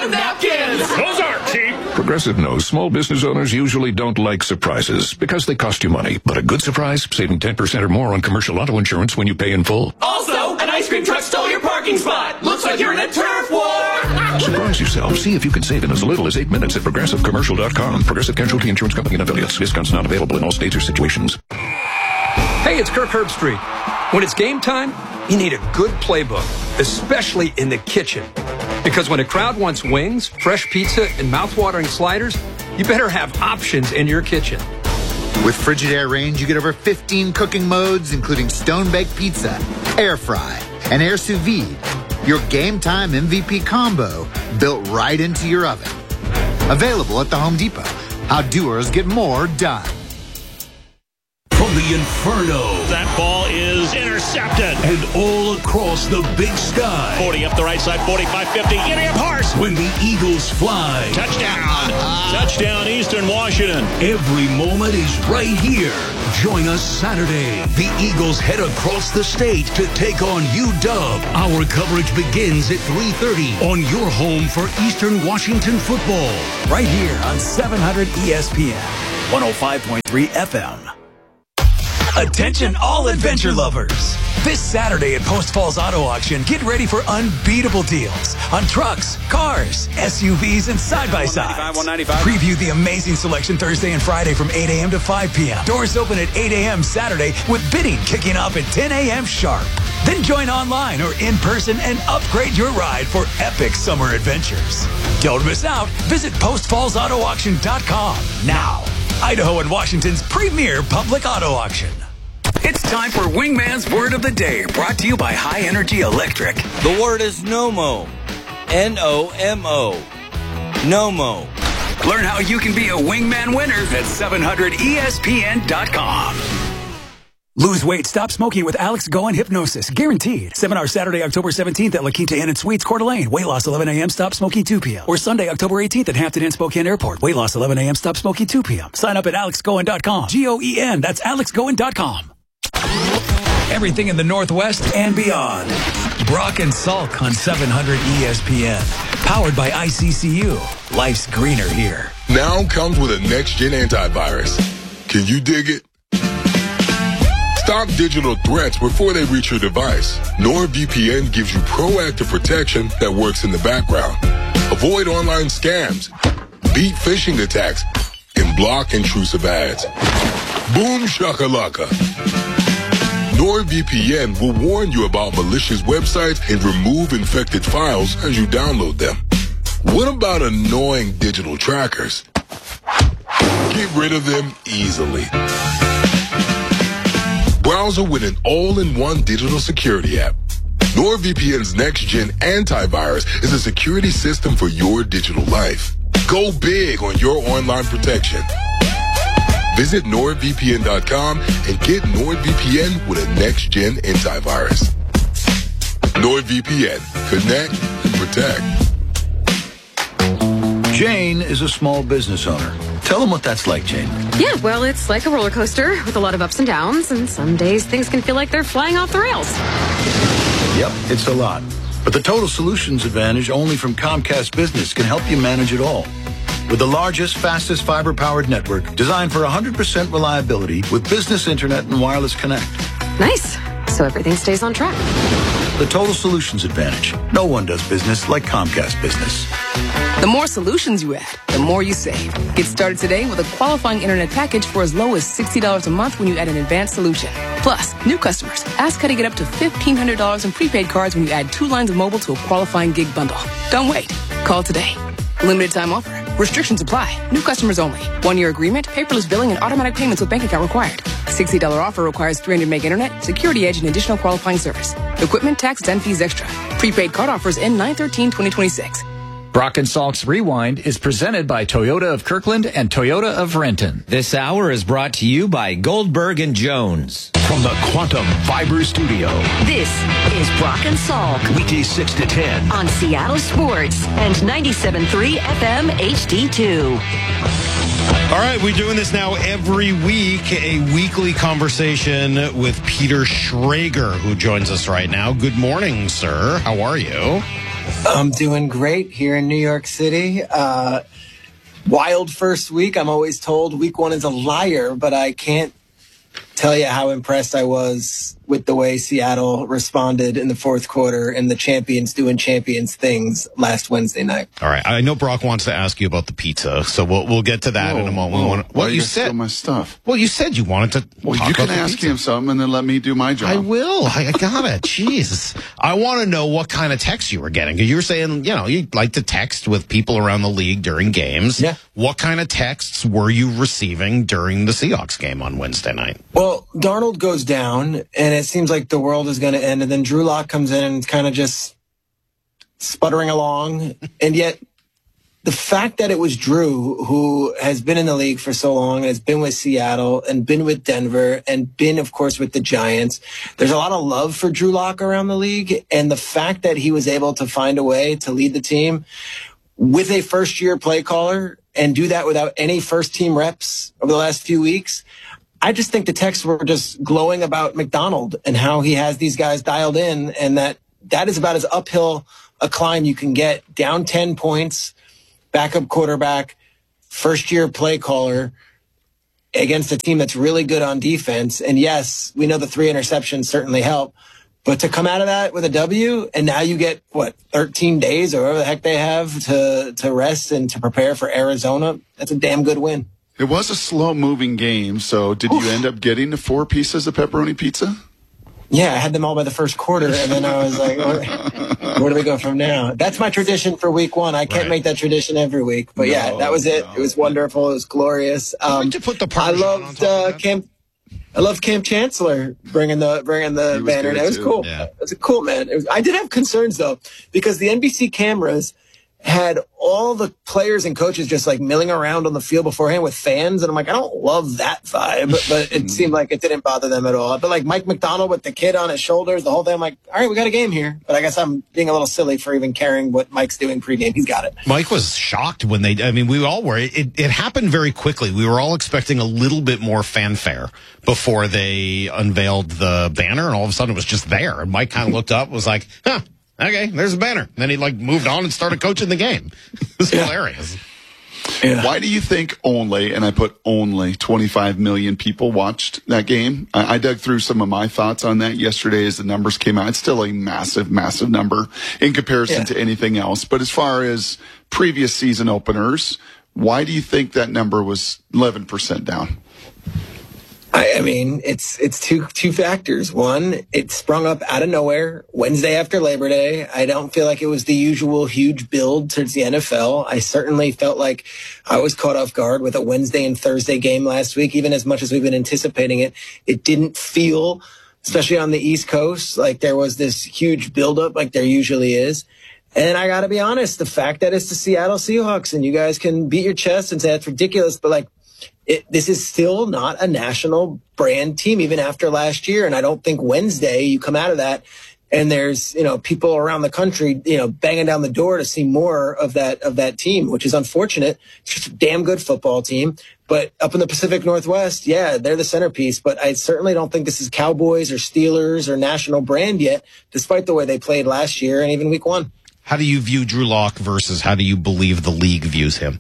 on napkins! Those aren't cheap! Progressive knows small business owners usually don't like surprises because they cost you money. But a good surprise, saving 10% or more on commercial auto insurance when you pay in full. Also, an ice cream truck stole your parking spot! Looks like you're in a turf war! Surprise yourself. See if you can save in as little as 8 minutes at ProgressiveCommercial.com. Progressive Casualty Insurance Company and affiliates. Discounts not available in all states or situations. Hey, it's Kirk Herbstreit. When it's game time, you need a good playbook, especially in the kitchen. Because when a crowd wants wings, fresh pizza, and mouth-watering sliders, you better have options in your kitchen. With Frigidaire range, you get over 15 cooking modes, including stone-baked pizza, air fry, and air sous vide. Your game time MVP combo built right into your oven. Available at the Home Depot. How doers get more done. From the Inferno. That ball is intercepted. And all across the big sky. 40 up the right side, 45, 50. Idiot horse. When the Eagles fly. Touchdown. Touchdown, Eastern Washington. Every moment is right here. Join us Saturday. The Eagles head across the state to take on UW. Our coverage begins at 3:30 on your home for Eastern Washington football. Right here on 700 ESPN, 105.3 FM. Attention all adventure lovers. This Saturday at Post Falls Auto Auction, get ready for unbeatable deals on trucks, cars, SUVs, and side-by-sides. Preview the amazing selection Thursday and Friday from 8 a.m. to 5 p.m. Doors open at 8 a.m. Saturday with bidding kicking off at 10 a.m. sharp. Then join online or in person and upgrade your ride for epic summer adventures. Don't miss out. Visit postfallsautoauction.com now. Idaho and Washington's premier public auto auction. It's time for Wingman's Word of the Day, brought to you by High Energy Electric. The word is NOMO. N-O-M-O. NOMO. Learn how you can be a Wingman winner at 700ESPN.com. Lose weight, stop smoking with Alex Goen Hypnosis. Guaranteed. Seminar Saturday, October 17th at La Quinta Inn and Suites, Coeur d'Alene. Weight loss 11 a.m., stop smoking 2 p.m. Or Sunday, October 18th at Hampton Inn, Spokane Airport. Weight loss 11 a.m., stop smoking 2 p.m. Sign up at AlexGoen.com. G-O-E-N. That's AlexGoen.com. Everything in the Northwest and beyond. Brock and Salk on 700 ESPN. Powered by ICCU. Life's greener here. Now comes with a next-gen antivirus. Can you dig it? Stop digital threats before they reach your device. NordVPN gives you proactive protection that works in the background. Avoid online scams, beat phishing attacks, and block intrusive ads. Boom shakalaka. NordVPN will warn you about malicious websites and remove infected files as you download them. What about annoying digital trackers? Get rid of them easily. Browser with an all-in-one digital security app. NordVPN's next-gen antivirus is a security system for your digital life. Go big on your online protection. Visit NordVPN.com and get NordVPN with a next-gen antivirus. NordVPN. Connect and protect. Jane is a small business owner. Tell them what that's like, Jane. Yeah, well, it's like a roller coaster with a lot of ups and downs, and some days things can feel like they're flying off the rails. Yep, it's a lot. But the Total Solutions Advantage only from Comcast Business can help you manage it all. With the largest, fastest fiber-powered network designed for 100% reliability with business internet and wireless connect. Nice. So everything stays on track. The Total Solutions Advantage. No one does business like Comcast Business. The more solutions you add, the more you save. Get started today with a qualifying internet package for as low as $60 a month when you add an advanced solution. Plus, new customers, ask how to get up to $1,500 in prepaid cards when you add 2 lines of mobile to a qualifying gig bundle. Don't wait. Call today. Limited time offer. Restrictions apply. New customers only. 1-year agreement, paperless billing, and automatic payments with bank account required. $60 offer requires 300 meg internet, security edge, and additional qualifying service. Equipment, tax, and fees extra. Prepaid card offers end 9/13/2026. Brock and Salk's Rewind is presented by Toyota of Kirkland and Toyota of Renton. This hour is brought to you by Goldberg and Jones. From the Quantum Fiber Studio. This is Brock and Salk. Weekdays 6 to 10. On Seattle Sports and 97.3 FM HD2. All right, we're doing this now every week, a weekly conversation with Peter Schrager, who joins us right now. Good morning, sir. How are you? I'm doing great here in New York City. Wild first week. I'm always told week one is a liar, but I can't tell you how impressed I was with the way Seattle responded in the fourth quarter and the champions doing champions things last Wednesday night. All right, I know Brock wants to ask you about the pizza, so we'll get to that in a moment. Well, you said my stuff. Well, you said you wanted to. Well, you can ask him something and then let me do my job. I will. I got it. Jeez, I want to know what kind of text you were getting. You were saying, you like to text with people around the league during games. Yeah. What kind of texts were you receiving during the Seahawks game on Wednesday night? Well, Darnold goes down, and it seems like the world is going to end, and then Drew Lock comes in and kind of just sputtering along, and yet the fact that it was Drew, who has been in the league for so long, and has been with Seattle, and been with Denver, and been, of course, with the Giants, there's a lot of love for Drew Lock around the league, and the fact that he was able to find a way to lead the team with a first-year play caller and do that without any first-team reps over the last few weeks, I just think the texts were just glowing about McDonald and how he has these guys dialed in, and that is about as uphill a climb you can get. Down 10 points, backup quarterback, first-year play caller against a team that's really good on defense. And yes, we know the 3 interceptions certainly help, but to come out of that with a W, and now you get, 13 days or whatever the heck they have to rest and to prepare for Arizona, that's a damn good win. It was a slow-moving game, so did you end up getting the 4 pieces of pepperoni pizza? Yeah, I had them all by the first quarter, and then I was like, where do we go from now? That's my tradition for week one. I can't make that tradition every week. But that was it. It was wonderful. It was glorious. I loved Camp Chancellor bringing the banner. That was cool. Yeah. It was cool, man. I did have concerns, though, because the NBC cameras had all the players and coaches just like milling around on the field beforehand with fans. And I'm like, I don't love that vibe, but it seemed like it didn't bother them at all. But like Mike McDonald with the kid on his shoulders, the whole thing, I'm like, all right, we got a game here. But I guess I'm being a little silly for even caring what Mike's doing pregame. He's got it. Mike was shocked when we all were. It happened very quickly. We were all expecting a little bit more fanfare before they unveiled the banner. And all of a sudden it was just there. And Mike kind of looked up, was like, okay, there's a banner. Then he moved on and started coaching the game. It was hilarious. Yeah. Why do you think only, and I put only, 25 million people watched that game? I dug through some of my thoughts on that yesterday as the numbers came out. It's still a massive, massive number in comparison to anything else. But as far as previous season openers, why do you think that number was 11% down? I mean, it's two factors. One, it sprung up out of nowhere Wednesday after Labor Day. I don't feel like it was the usual huge build towards the NFL. I certainly felt like I was caught off guard with a Wednesday and Thursday game last week. Even as much as we've been anticipating it, it didn't feel, especially on the East Coast, like there was this huge buildup like there usually is. And I got to be honest, the fact that it's the Seattle Seahawks, and you guys can beat your chest and say that's ridiculous, but this is still not a national brand team, even after last year. And I don't think Wednesday you come out of that and there's, people around the country, banging down the door to see more of that team, which is unfortunate. It's just a damn good football team. But up in the Pacific Northwest, they're the centerpiece. But I certainly don't think this is Cowboys or Steelers or national brand yet, despite the way they played last year and even week one. How do you view Drew Lock versus how do you believe the league views him?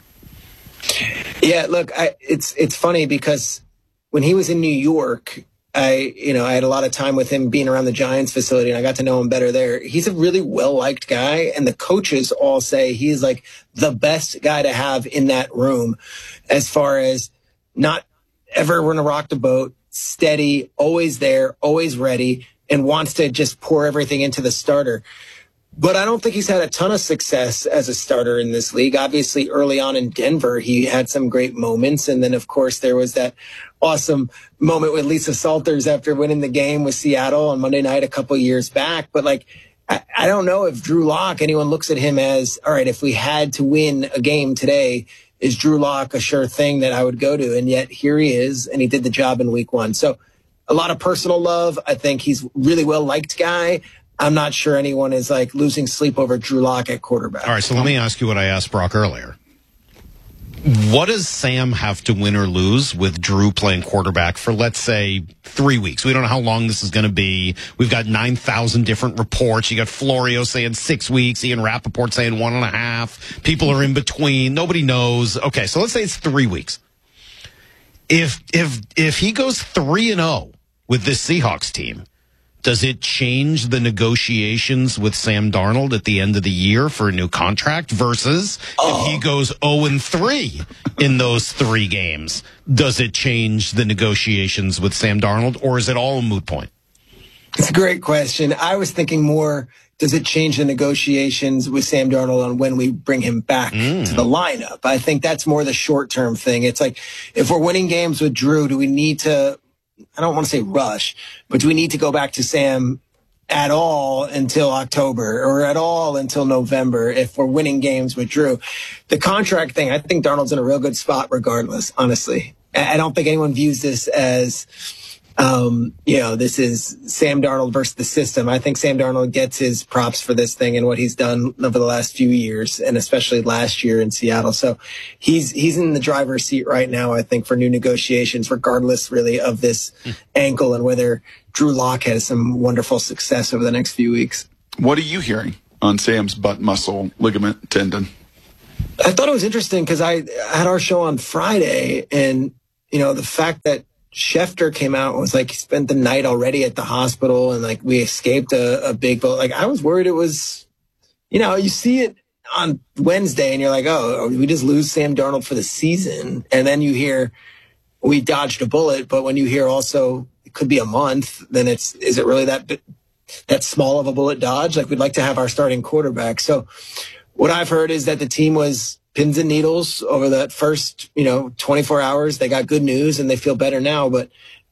Yeah, look, it's funny because when he was in New York, I had a lot of time with him being around the Giants facility, and I got to know him better there. He's a really well-liked guy, and the coaches all say he's like the best guy to have in that room as far as not ever want to rock the boat, steady, always there, always ready, and wants to just pour everything into the starter. But I don't think he's had a ton of success as a starter in this league. Obviously, early on in Denver, he had some great moments. And then, of course, there was that awesome moment with Lisa Salters after winning the game with Seattle on Monday night a couple of years back. But, I don't know if Drew Lock, anyone looks at him as, all right, if we had to win a game today, is Drew Lock a sure thing that I would go to? And yet here he is, and he did the job in week one. So a lot of personal love. I think he's a really well-liked guy. I'm not sure anyone is losing sleep over Drew Lock at quarterback. All right, so let me ask you what I asked Brock earlier. What does Sam have to win or lose with Drew playing quarterback for, let's say, 3 weeks? We don't know how long this is going to be. We've got 9,000 different reports. You got Florio saying 6 weeks, Ian Rappaport saying 1.5. People are in between. Nobody knows. Okay, so let's say it's 3 weeks. If he goes 3-0 with this Seahawks team, does it change the negotiations with Sam Darnold at the end of the year for a new contract versus if he goes 0-3 in those 3 games? Does it change the negotiations with Sam Darnold, or is it all a moot point? It's a great question. I was thinking more, does it change the negotiations with Sam Darnold on when we bring him back to the lineup? I think that's more the short-term thing. It's like, if we're winning games with Drew, do we need to, I don't want to say rush, but do we need to go back to Sam at all until October or at all until November if we're winning games with Drew? The contract thing, I think Darnold's in a real good spot regardless, honestly. I don't think anyone views this as, this is Sam Darnold versus the system. I think Sam Darnold gets his props for this thing and what he's done over the last few years, and especially last year in Seattle. So he's in the driver's seat right now, I think, for new negotiations, regardless really of this ankle and whether Drew Lock has some wonderful success over the next few weeks. What are you hearing on Sam's butt muscle ligament tendon? I thought it was interesting because I had our show on Friday, and, the fact that Schefter came out and was like, he spent the night already at the hospital and like we escaped a big boat. Like I was worried it was, you see it on Wednesday and you're like, oh, we just lose Sam Darnold for the season. And then you hear we dodged a bullet. But when you hear also it could be a month, then is it really that small of a bullet dodge? Like we'd like to have our starting quarterback. So what I've heard is that the team was pins and needles over that first, 24 hours. They got good news and they feel better now. But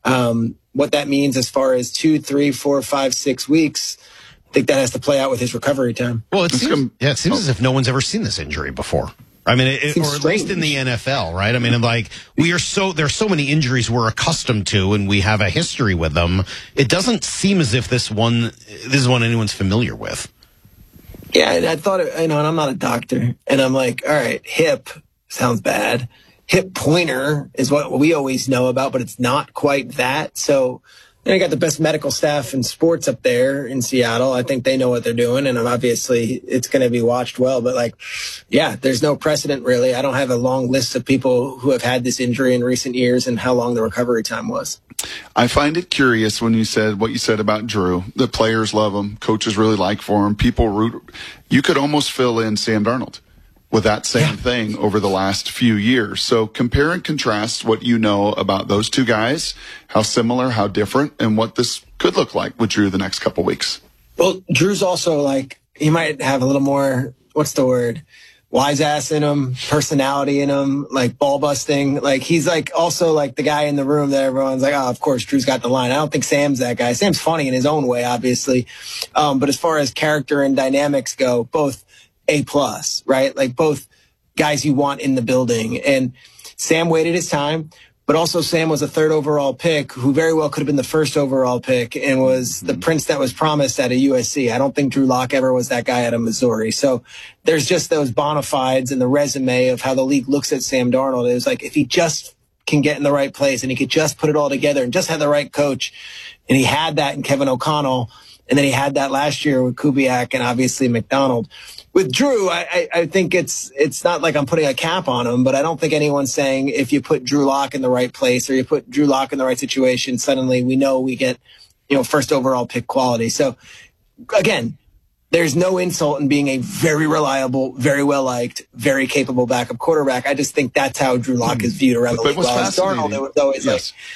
what that means as far as 2, 3, 4, 5, 6 weeks, I think that has to play out with his recovery time. Well, it seems as if no one's ever seen this injury before. I mean, or at least in the NFL, right? I mean, like there's so many injuries we're accustomed to and we have a history with them. It doesn't seem as if this is one anyone's familiar with. Yeah, and I thought, and I'm not a doctor, and I'm like, all right, hip sounds bad. Hip pointer is what we always know about, but it's not quite that. So I got the best medical staff in sports up there in Seattle. I think they know what they're doing, and obviously it's going to be watched well. But there's no precedent really. I don't have a long list of people who have had this injury in recent years and how long the recovery time was. I find it curious when you said what you said about Drew. The players love him. Coaches really like for him. People root. You could almost fill in Sam Darnold with that same thing over the last few years. So compare and contrast what you know about those two guys, how similar, how different, and what this could look like with Drew the next couple weeks. Well, Drew's also he might have a little more, what's the word? Wise ass in him, personality in him, ball busting. He's also the guy in the room that everyone's like, oh, of course, Drew's got the line. I don't think Sam's that guy. Sam's funny in his own way, obviously. But as far as character and dynamics go, both A+, right? Both guys you want in the building. And Sam waited his time, but also Sam was a 3rd overall pick who very well could have been the 1st overall pick and was the prince that was promised at a USC. I don't think Drew Lock ever was that guy at a Missouri. So there's just those bona fides and the resume of how the league looks at Sam Darnold. It was if he just can get in the right place and he could just put it all together and just have the right coach. And he had that in Kevin O'Connell. And then he had that last year with Kubiak and obviously McDonald. With Drew, I think it's not like I'm putting a cap on him, but I don't think anyone's saying if you put Drew Lock in the right place or you put Drew Lock in the right situation, suddenly we know we get, 1st overall pick quality. So again, there's no insult in being a very reliable, very well-liked, very capable backup quarterback. I just think that's how Drew Lock is viewed around the league. Darnold, it was always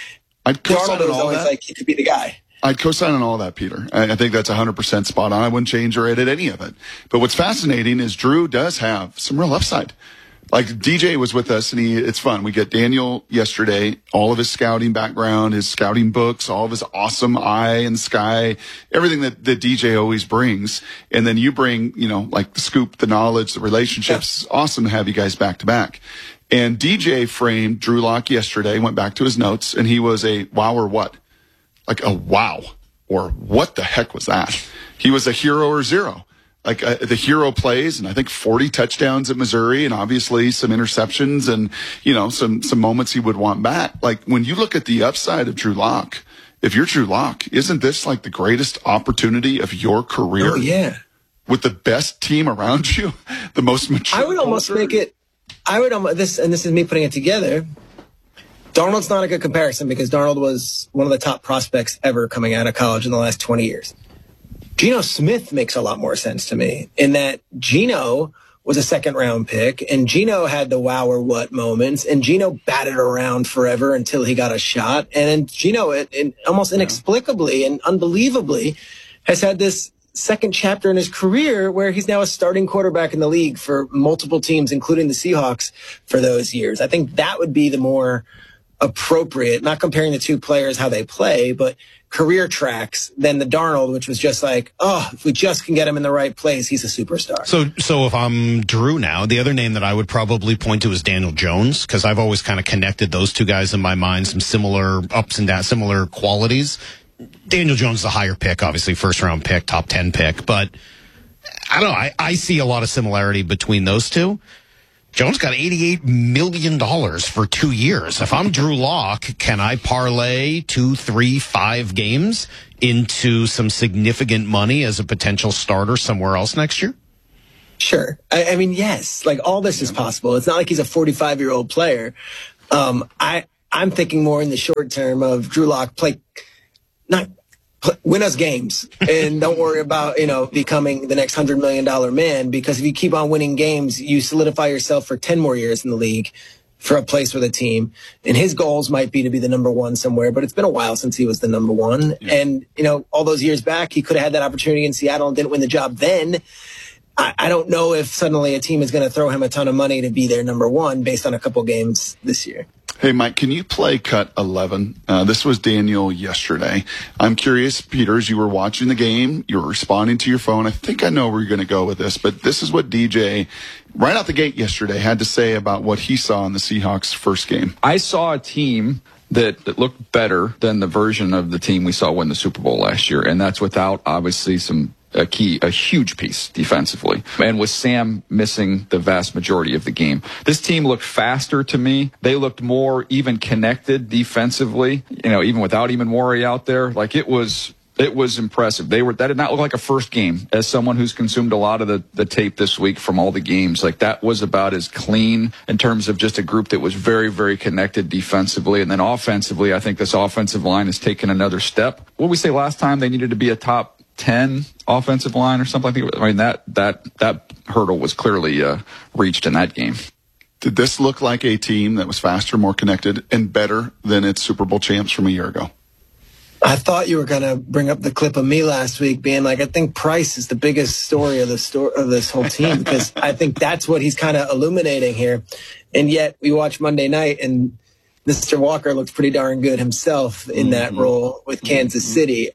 Darnold was always he could be the guy. I'd co-sign on all that, Peter. I think that's 100% spot on. I wouldn't change or edit any of it. But what's fascinating is Drew does have some real upside. DJ was with us, and it's fun. We get Daniel yesterday, all of his scouting background, his scouting books, all of his awesome eye and sky, everything that DJ always brings. And then you bring, the scoop, the knowledge, the relationships. Yeah. Awesome to have you guys back to back. And DJ framed Drew Lock yesterday, went back to his notes, and he was a wow or what? A wow, or what the heck was that? He was a hero or zero. Like the hero plays, and I think 40 touchdowns at Missouri, and obviously some interceptions, and some moments he would want back. Like when you look at the upside of Drew Lock, if you're Drew Lock, isn't this like the greatest opportunity of your career? Oh yeah, with the best team around you, the most mature. I would almost make it. This is me putting it together. Darnold's not a good comparison because Darnold was one of the top prospects ever coming out of college in the last 20 years. Geno Smith makes a lot more sense to me in that Geno was a second-round pick, and Geno had the wow or what moments, and Geno batted around forever until he got a shot. And then Geno, almost inexplicably and unbelievably, has had this second chapter in his career where he's now a starting quarterback in the league for multiple teams, including the Seahawks, for those years. I think that would be the more appropriate, not comparing the two players, how they play, but career tracks than the Darnold, which was just like, if we just can get him in the right place, he's a superstar. So if I'm Drew now, the other name that I would probably point to is Daniel Jones, because I've always kind of connected those two guys in my mind, some similar ups and downs, similar qualities. Daniel Jones is a higher pick, obviously first round pick, top 10 pick, but I don't know. I see a lot of similarity between those two. Jones got $88 million for 2 years. If I'm Drew Lock, can I parlay 2, 3, 5 games into some significant money as a potential starter somewhere else next year? Sure. I mean, yes, like all this is possible. It's not like he's a 45-year-old player. I'm thinking more in the short term of Drew Lock win us games and don't worry about, becoming the next $100 million man, because if you keep on winning games, you solidify yourself for 10 more years in the league for a place with a team. And his goals might be to be the number one somewhere, but it's been a while since he was the number one. Yeah. And, all those years back, he could have had that opportunity in Seattle and didn't win the job then. I don't know if suddenly a team is going to throw him a ton of money to be their number one based on a couple games this year. Hey, Mike, can you play cut 11? This was Daniel yesterday. I'm curious, Peter, as you were watching the game, you were responding to your phone. I think I know where you're going to go with this, but this is what DJ, right out the gate yesterday, had to say about what he saw in the Seahawks' first game. I saw a team that looked better than the version of the team we saw win the Super Bowl last year, and that's without, obviously, a huge piece defensively, and with Sam missing the vast majority of the game. This team looked faster to me. They looked more even connected defensively, even without Eamon out there. Like it was impressive. That did not look like a first game. As someone who's consumed a lot of the tape this week from all the games, like that was about as clean in terms of just a group that was very, very connected defensively. And then offensively, I think this offensive line has taken another step. What did we say last time? They needed to be a top 10 offensive line or something. I mean, that hurdle was clearly reached in that game. Did this look like a team that was faster, more connected, and better than its Super Bowl champs from a year ago? I thought you were going to bring up the clip of me last week being like, I think Price is the biggest story of this whole team, because I think that's what he's kind of illuminating here. And yet we watch Monday night and Mr. Walker looks pretty darn good himself in that role with Kansas City.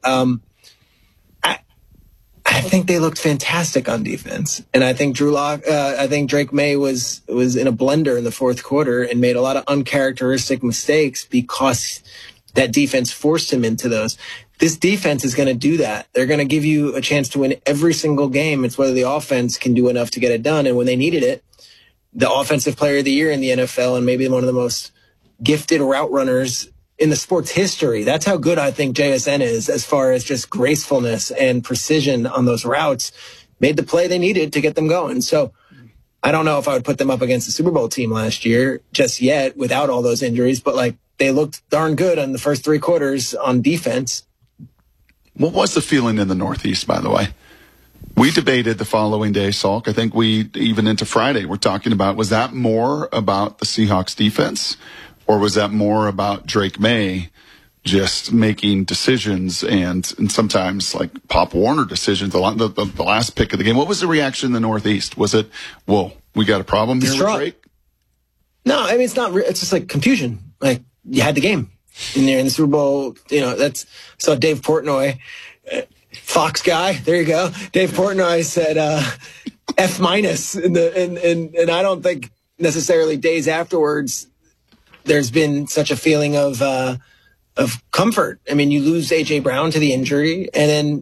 I think they looked fantastic on defense. And I think Drake May was in a blender in the fourth quarter and made a lot of uncharacteristic mistakes because that defense forced him into those. This defense is going to do that. They're going to give you a chance to win every single game. It's whether the offense can do enough to get it done. And when they needed it, the offensive player of the year in the NFL and maybe one of the most gifted route runners in the sports history. That's how good I think JSN is as far as just gracefulness and precision on those routes. Made the play they needed to get them going. So I don't know if I would put them up against the Super Bowl team last year just yet without all those injuries, but like they looked darn good on the first 3 quarters on defense. What was the feeling in the Northeast, by the way? We debated the following day, Salk. I think we, even into Friday, we're talking about, was that more about the Seahawks defense? Or was that more about Drake May just making decisions and sometimes like Pop Warner decisions, the last pick of the game? What was the reaction in the Northeast? Was it, whoa, we got a problem here with Drake? No, I mean, it's not. It's just like confusion. Like you had the game in there in the Super Bowl. So Dave Portnoy, Fox guy. There you go. Dave Portnoy said F-, and I don't think necessarily days afterwards there's been such a feeling of comfort. I mean, you lose A.J. Brown to the injury, and then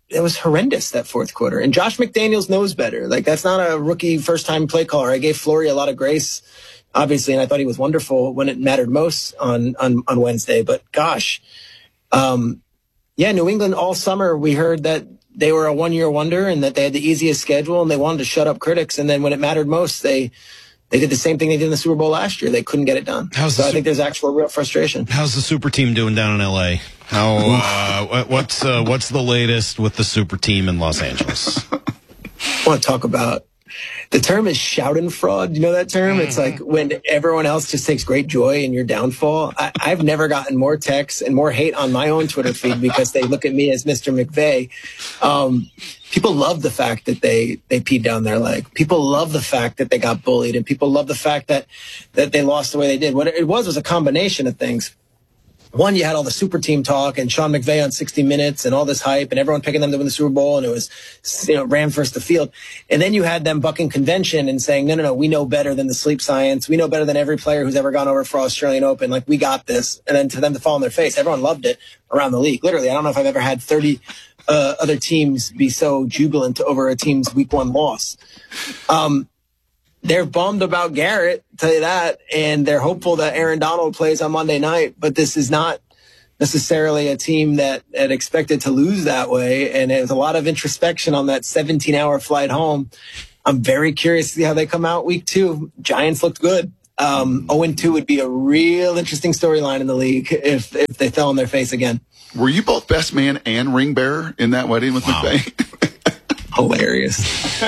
was horrendous that fourth quarter. And Josh McDaniels knows better. Like, that's not a rookie first-time play caller. I gave Flory a lot of grace, obviously, and I thought he was wonderful when it mattered most on Wednesday. But gosh, New England all summer, we heard that they were a one-year wonder and that they had the easiest schedule and they wanted to shut up critics. And then when it mattered most, they did the same thing they did in the Super Bowl last year. They couldn't get it done. I think there's actual real frustration. How's the super team doing down in L.A.? What's the latest with the super team in Los Angeles? I want to talk about, the term is Schadenfreude. You know that term? It's like when everyone else just takes great joy in your downfall. I've never gotten more texts and more hate on my own Twitter feed because they look at me as Mr. McVay. People love the fact that they peed down their leg. People love the fact that they got bullied, and people love the fact that they lost the way they did. What it was a combination of things. One, you had all the super team talk and Sean McVay on 60 Minutes and all this hype and everyone picking them to win the Super Bowl, and it was, Rams versus the field. And then you had them bucking convention and saying, no, we know better than the sleep science. We know better than every player who's ever gone over for Australian Open. Like, we got this. And then to them to fall on their face, everyone loved it around the league. Literally, I don't know if I've ever had 30 other teams be so jubilant over a team's week one loss. They're bummed about Garrett, tell you that, and they're hopeful that Aaron Donald plays on Monday night, but this is not necessarily a team that expected to lose that way, and it was a lot of introspection on that 17-hour flight home. I'm very curious to see how they come out week 2. Giants looked good. 0-2 would be a real interesting storyline in the league if they fell on their face again. Were you both best man and ring bearer in that wedding with McVay? Hilarious.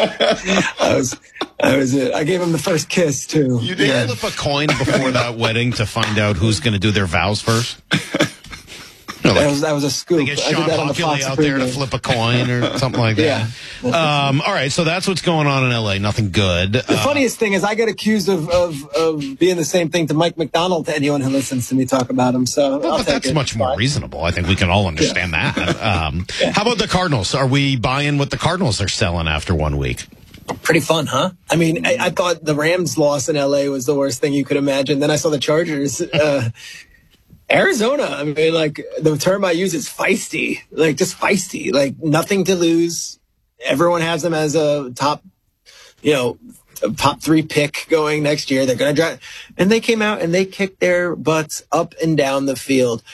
I gave him the first kiss too. You did flip a coin before that wedding to find out who's going to do their vows first? That was a scoop. They get Sean Hockey out there to flip a coin or something like that. Yeah. All right, so that's what's going on in L.A. Nothing good. The funniest thing is I get accused of being the same thing to Mike McDonald to anyone who listens to me talk about him. So, but that's much more reasonable. I think we can all understand that. How about the Cardinals? Are we buying what the Cardinals are selling after 1 week? Pretty fun, huh? I mean, I thought the Rams loss in L.A. was the worst thing you could imagine. Then I saw the Chargers. Arizona, I mean, like, the term I use is feisty. Like, just feisty. Like, nothing to lose. Everyone has them as a top 3 pick going next year. They're going to drive. And they came out and they kicked their butts up and down the field.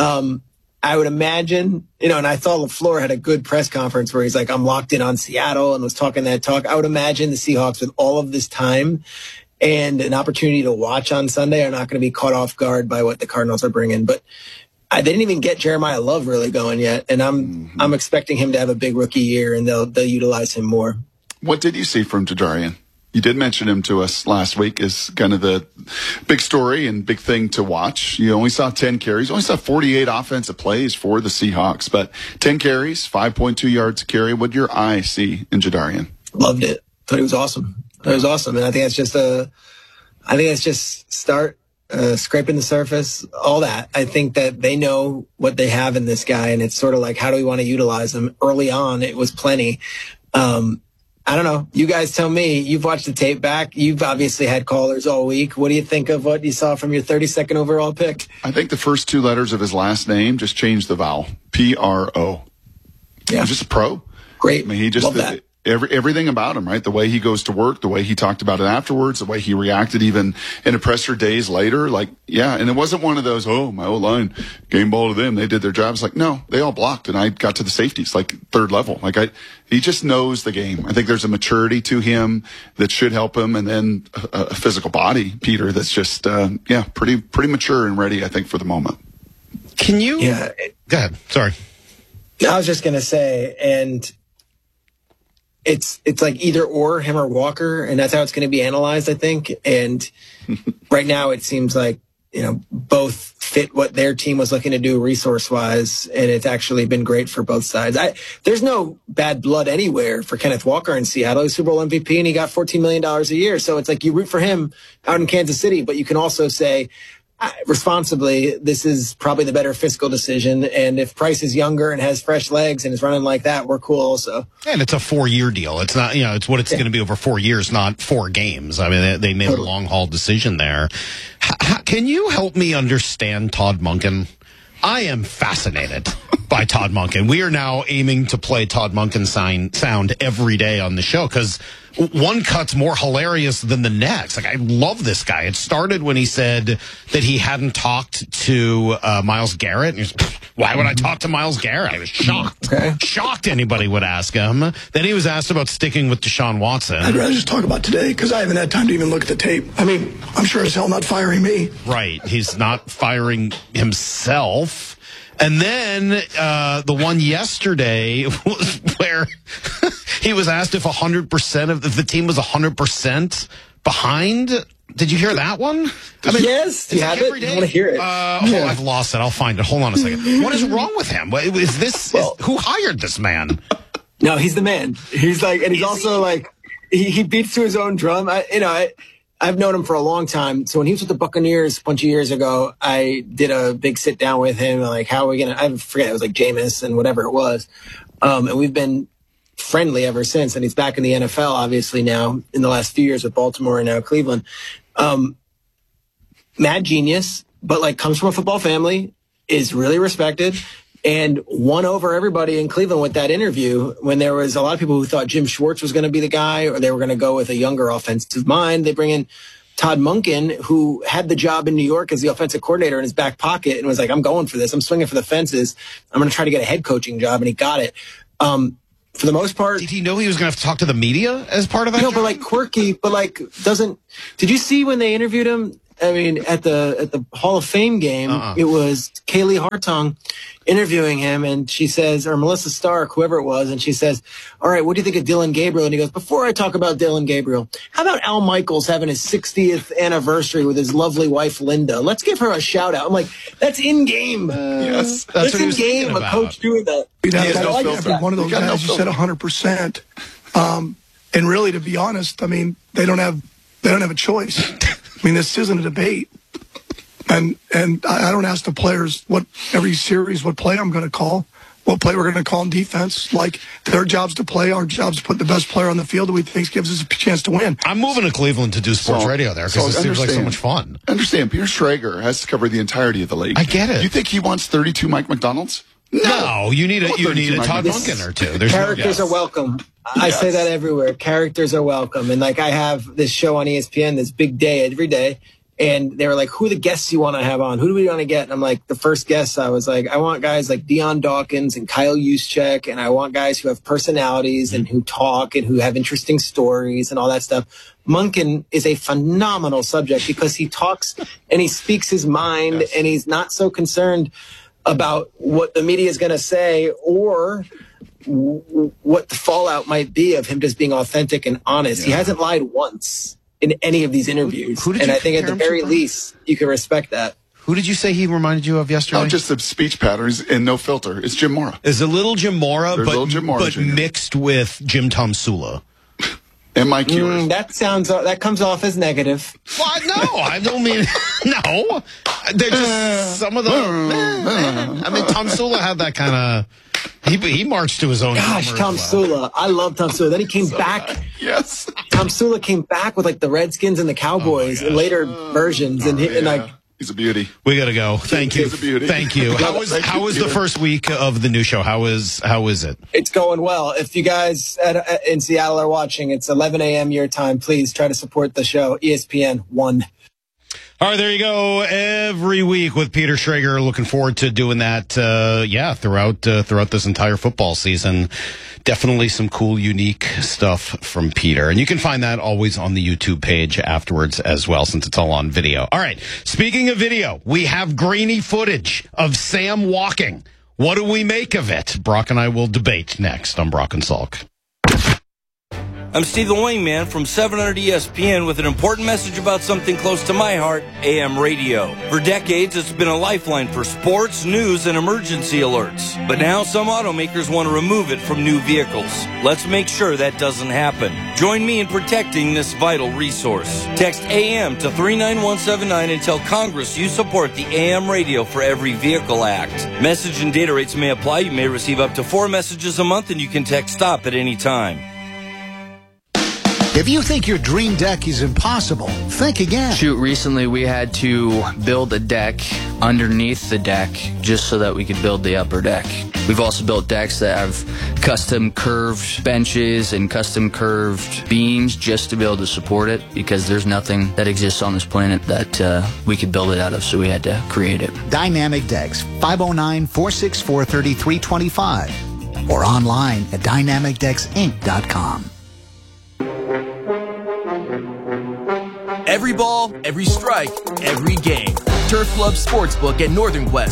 I would imagine, and I thought LaFleur had a good press conference where he's like, I'm locked in on Seattle, and was talking that talk. I would imagine the Seahawks, with all of this time and an opportunity to watch on Sunday, are not going to be caught off guard by what the Cardinals are bringing. But they didn't even get Jeremiah Love really going yet, and I'm expecting him to have a big rookie year, and they'll utilize him more. What did you see from Jadarian? You did mention him to us last week as kind of the big story and big thing to watch. You only saw 10 carries, only saw 48 offensive plays for the Seahawks, but 10 carries, 5.2 yards a carry. What did your eye see in Jadarian? Loved it. Thought he was awesome. It was awesome. And I think it's just start scraping the surface, all that. I think that they know what they have in this guy, and it's sort of like, how do we want to utilize him? Early on, it was plenty. I don't know. You guys tell me. You've watched the tape back. You've obviously had callers all week. What do you think of what you saw from your 32nd overall pick? I think the first 2 letters of his last name just changed the vowel. P-R-O. Yeah. He's just a pro. Great. I mean, he just... Love that. Everything about him, right? The way he goes to work, the way he talked about it afterwards, the way he reacted even in a presser days later. Like, yeah. And it wasn't one of those, my O-line, game ball to them. They did their jobs. Like, no, they all blocked, and I got to the safeties, like, 3rd level. Like, he just knows the game. I think there's a maturity to him that should help him. And then a physical body, Peter, that's just, pretty mature and ready, I think, for the moment. Can you? Yeah. Go ahead. Sorry. I was just going to say, and it's like either or, him or Walker, and that's how it's going to be analyzed, I think. And right now it seems like, both fit what their team was looking to do resource-wise, and it's actually been great for both sides. There's no bad blood anywhere for Kenneth Walker in Seattle. He's Super Bowl MVP, and he got $14 million a year. So it's like you root for him out in Kansas City, but you can also say, responsibly, this is probably the better fiscal decision. And if Price is younger and has fresh legs and is running like that, we're cool also. And it's a 4-year deal. It's not, it's what it's going to be over 4 years, not 4 games. I mean, they made a long haul decision there. Can you help me understand Todd Monken? I am fascinated by Todd Monken. We are now aiming to play Todd Monken sound every day on the show because one cut's more hilarious than the next. Like, I love this guy. It started when he said that he hadn't talked to Myles Garrett. And he was, why would I talk to Myles Garrett? I was shocked. Shocked anybody would ask him. Then he was asked about sticking with Deshaun Watson. I'd rather just talk about today because I haven't had time to even look at the tape. I mean, I'm sure as hell not firing me. Right. He's not firing himself. And then the one yesterday was where he was asked if 100% of the team was 100% behind. Did you hear that one? I mean, yes. Do you have it? I want to hear it. I've lost it. I'll find it. Hold on a second. What is wrong with him? Is this who hired this man? No, he's the man. He's like, and he's also like, he beats to his own drum. I've known him for a long time. So when he was with the Buccaneers a bunch of years ago, I did a big sit down with him. Like, how are we going to, I forget, it was like Jameis and whatever it was. And we've been friendly ever since. And he's back in the NFL, obviously now in the last few years with Baltimore and now Cleveland. Mad genius, but like comes from a football family, is really respected, and won over everybody in Cleveland with that interview when there was a lot of people who thought Jim Schwartz was going to be the guy or they were going to go with a younger offensive mind. They bring in Todd Monken, who had the job in New York as the offensive coordinator in his back pocket and was like, I'm going for this. I'm swinging for the fences. I'm going to try to get a head coaching job. And he got it. For the most part. Did he know he was going to have to talk to the media as part of that? No, but like quirky, but like did you see when they interviewed him? I mean, at the Hall of Fame game, It was Kaylee Hartung interviewing him, and she says, or Melissa Stark, whoever it was, and she says, all right, what do you think of Dylan Gabriel? And he goes, before I talk about Dylan Gabriel, how about Al Michaels having his 60th anniversary with his lovely wife, Linda? Let's give her a shout out. I'm like, that's in game. Yes. That's in game, a coach doing that. Every one of those guys, you said 100%. And really, to be honest, I mean, they don't have a choice. I mean, this isn't a debate. And I don't ask the players every series what play I'm going to call, what play we're going to call in defense. Like, their job's to play, our job's to put the best player on the field that we think gives us a chance to win. I'm moving to Cleveland to do sports radio there because it seems like so much fun. Understand, Peter Schrager has to cover the entirety of the league. I get it. You think he wants 32 Mike McDonald's? No, you need a Todd Monken or two. Characters are welcome. I say that everywhere. Characters are welcome. And like, I have this show on ESPN, this big day every day. And they were like, who are the guests you want to have on? Who do we want to get? And I'm like, the first guest, I was like, I want guys like Deion Dawkins and Kyle Juszczyk. And I want guys who have personalities and who talk and who have interesting stories and all that stuff. Monken is a phenomenal subject because he talks and he speaks his mind and he's not so concerned about what the media is going to say or what the fallout might be of him just being authentic and honest. Yeah. He hasn't lied once in any of these interviews. And I think at the very least, you can respect that. Who did you say he reminded you of yesterday? Oh, just the speech patterns and no filter. It's Jim Mora. Is a little Jim Mora, but mixed with Jim Tomsula. And Mike Ewers. That comes off as negative. Well, no, I don't mean no. They're just some of the. I mean, Tomsula had that kind of. He marched to his own. Gosh, Tomsula, I love Tomsula. Then he came back. Yes, Tomsula came back with like the Redskins and the Cowboys in later versions, and like. He's a beauty. We got to go. Thank you. He's a beauty. Thank you. How was the first week of the new show? How is it? It's going well. If you guys in Seattle are watching, it's 11 a.m. your time. Please try to support the show. ESPN 1. All right, there you go. Every week with Peter Schrager. Looking forward to doing that. Throughout this entire football season. Definitely some cool, unique stuff from Peter. And you can find that always on the YouTube page afterwards as well, since it's all on video. All right. Speaking of video, we have grainy footage of Sam walking. What do we make of it? Brock and I will debate next on Brock and Salk. I'm Stephen Wingman from 700 ESPN with an important message about something close to my heart, AM radio. For decades, it's been a lifeline for sports, news, and emergency alerts. But now some automakers want to remove it from new vehicles. Let's make sure that doesn't happen. Join me in protecting this vital resource. Text AM to 39179 and tell Congress you support the AM Radio for Every Vehicle Act. Message and data rates may apply. You may receive up to 4 messages a month, and you can text STOP at any time. If you think your dream deck is impossible, think again. Shoot, recently we had to build a deck underneath the deck just so that we could build the upper deck. We've also built decks that have custom curved benches and custom curved beams just to be able to support it, because there's nothing that exists on this planet that we could build it out of, so we had to create it. Dynamic Decks, 509-464-3325 or online at dynamicdecksinc.com. Every ball, every strike, every game. Turf Club Sportsbook at Northern Quest.